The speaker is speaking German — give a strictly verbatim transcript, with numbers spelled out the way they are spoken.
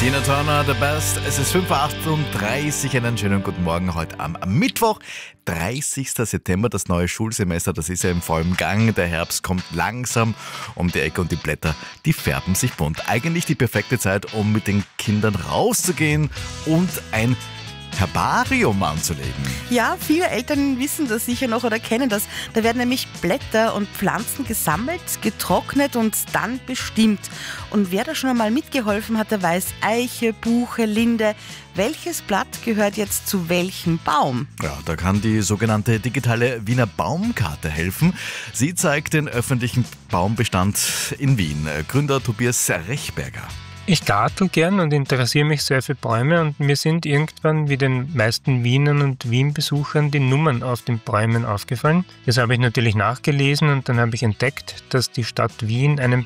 Tina Turner, The Best. Es ist fünf Uhr achtunddreißig. Einen schönen guten Morgen heute am Mittwoch, dreißigsten September. Das neue Schulsemester, das ist ja im vollen Gang. Der Herbst kommt langsam um die Ecke und die Blätter, die färben sich bunt. Eigentlich die perfekte Zeit, um mit den Kindern rauszugehen und ein Herbarium anzulegen. Ja, viele Eltern wissen das sicher noch oder kennen das. Da werden nämlich Blätter und Pflanzen gesammelt, getrocknet und dann bestimmt. Und wer da schon einmal mitgeholfen hat, der weiß, Eiche, Buche, Linde, welches Blatt gehört jetzt zu welchem Baum? Ja, da kann die sogenannte digitale Wiener Baumkarte helfen. Sie zeigt den öffentlichen Baumbestand in Wien. Gründer Tobias Rechberger. Ich gartel gern und interessiere mich sehr für Bäume und mir sind irgendwann, wie den meisten Wienern und Wien-Besuchern, die Nummern auf den Bäumen aufgefallen. Das habe ich natürlich nachgelesen und dann habe ich entdeckt, dass die Stadt Wien einen